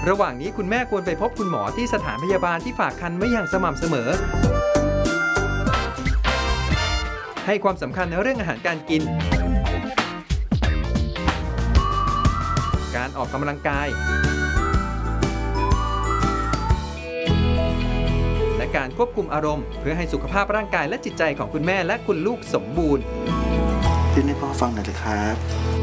ระหว่างนี้คุณแม่ควรไปพบคุณหมอที่สถานพยาบาลที่ฝากครรภ์ไว้อย่างสม่ำเสมอให้ความสำคัญในเรื่องอาหารการกินการออกกำลังกายและการควบคุมอารมณ์เพื่อให้สุขภาพร่างกายและจิตใจของคุณแม่และคุณลูกสมบูรณ์ที่ให้พ่อฟังหน่อยเลยครับ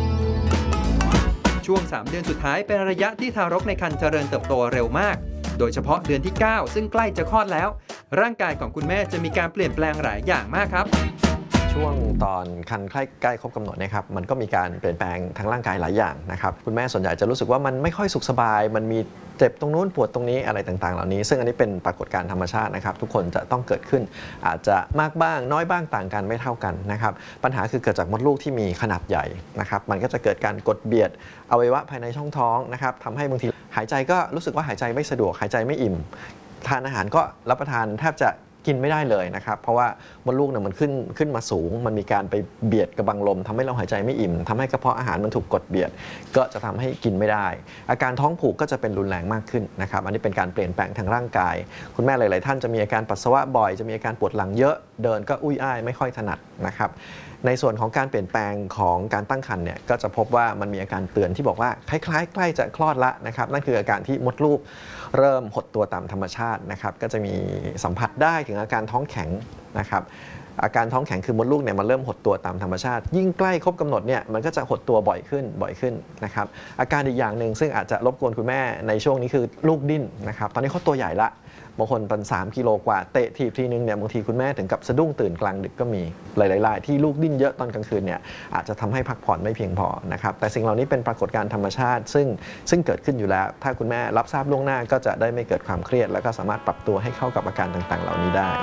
ช่วง3 เดือนสุดท้ายเป็นระยะที่ทารกในครรภ์เจริญเติบโตเร็วมากโดยเฉพาะเดือนที่ 9 ซึ่งใกล้จะคลอดแล้วร่างกายของคุณแม่จะมีการเปลี่ยนแปลงหลายอย่างมากครับช่วงตอนครรภ์ใกล้ครบกำหนดนะครับมันก็มีการเปลี่ยนแปลงทางร่างกายหลายอย่างนะครับคุณแม่ส่วนใหญ่จะรู้สึกว่ามันไม่ค่อยสุขสบายมันมีเจ็บตรงนู้นปวดตรงนี้อะไรต่างๆเหล่านี้ซึ่งอันนี้เป็นปรากฏการณ์ธรรมชาตินะครับทุกคนจะต้องเกิดขึ้นอาจจะมากบ้างน้อยบ้างต่างกันไม่เท่ากันนะครับปัญหาคือเกิดจากมดลูกที่มีขนาดใหญ่นะครับมันก็จะเกิดการกดเบียดอวัยวะภายในช่องท้องนะครับทำให้บางทีหายใจก็รู้สึกว่าหายใจไม่สะดวกหายใจไม่อิ่มทานอาหารก็รับประทานแทบจะกินไม่ได้เลยนะครับเพราะว่ามดลูกเนี่ยมันขึ้นมาสูงมันมีการไปเบียดกระบังลมทำให้เราหายใจไม่อิ่มทำให้กระเพาะอาหารมันถูกกดเบียดก็จะทำให้กินไม่ได้อาการท้องผูกก็จะเป็นรุนแรงมากขึ้นนะครับอันนี้เป็นการเปลี่ยนแปลงทางร่างกายคุณแม่หลายๆท่านจะมีอาการปัสสาวะบ่อยจะมีอาการปวดหลังเยอะเดินก็อุ้ยอ้ายไม่ค่อยถนัดนะครับในส่วนของการเปลี่ยนแปลงของการตั้งครรภ์เนี่ยก็จะพบว่ามันมีอาการเตือนที่บอกว่าคล้ายๆใกล้จะคลอดละนะครับนั่นคืออาการที่มดลูกเริ่มหดตัวตามธรรมชาตินะครับก็จะมีสัมผัสได้ถึงอาการท้องแข็งนะครับอาการท้องแข็งคือมดลูกเนี่ยมันเริ่มหดตัวตามธรรมชาติยิ่งใกล้ครบกำหนดเนี่ยมันก็จะหดตัวบ่อยขึ้นนะครับอาการอีกอย่างหนึ่งซึ่งอาจจะรบกวนคุณแม่ในช่วงนี้คือลูกดิ้นนะครับตอนนี้เขาตัวใหญ่ละบางคนเป็น3 กิโลกว่าเตะทีบทีนึงเนี่ยบางทีคุณแม่ถึงกับสะดุ้งตื่นกลางดึกก็มีหลายๆรายที่ลูกดิ้นเยอะตอนกลางคืนเนี่ยอาจจะทำให้พักผ่อนไม่เพียงพอนะครับแต่สิ่งเหล่านี้เป็นปรากฏการณ์ธรรมชาติซึ่งเกิดขึ้นอยู่แล้วถ้าคุณแม่รับทราบล่วงหน้าก็จะได้ไม่เกิดความเครียดแล้วก็สามารถปรับตัวให้เข้ากับอาการต่างๆเหล่านี้ได้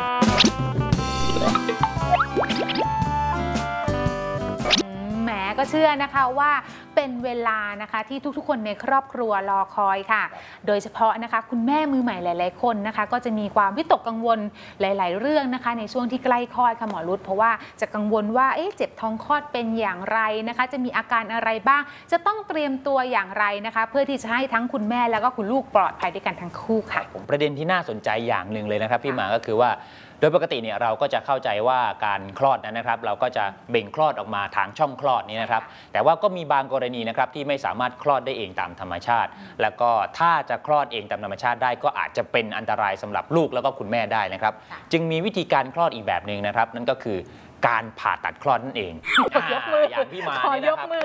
ก็เชื่อนะคะว่าเป็นเวลานะคะที่ทุกๆคนในครอบครัวรอคอยค่ะโดยเฉพาะนะคะคุณแม่มือใหม่หลายๆคนนะคะก็จะมีความวิตกกังวลหลายๆเรื่องนะคะในช่วงที่ใกล้คลอดค่ะหมอรุธเพราะว่าจะกังวลว่าเจ็บท้องคลอดเป็นอย่างไรนะคะจะมีอาการอะไรบ้างจะต้องเตรียมตัวอย่างไรนะคะเพื่อที่จะให้ทั้งคุณแม่แล้วก็คุณลูกปลอดภัยด้วยกันทั้งคู่ค่ะประเด็นที่น่าสนใจอย่างหนึ่งเลยนะครับพี่หมาก็คือว่าโดยปกติเนี่ยเราก็จะเข้าใจว่าการคลอดนั้นนะครับเราก็จะเบ่งคลอดออกมาทางช่องคลอดนี้นะครับแต่ว่าก็มีบางกรณีนะครับที่ไม่สามารถคลอดได้เองตามธรรมชาติแล้วก็ถ้าจะคลอดเองตามธรรมชาติได้ก็อาจจะเป็นอันตรายสำหรับลูกแล้วก็คุณแม่ได้นะครับจึงมีวิธีการคลอดอีกแบบหนึ่งนะครับนั่นก็คือการผ่าตัดคลอดนั่นเองยกมืออย่างพี่มาเนี่ยนะครับ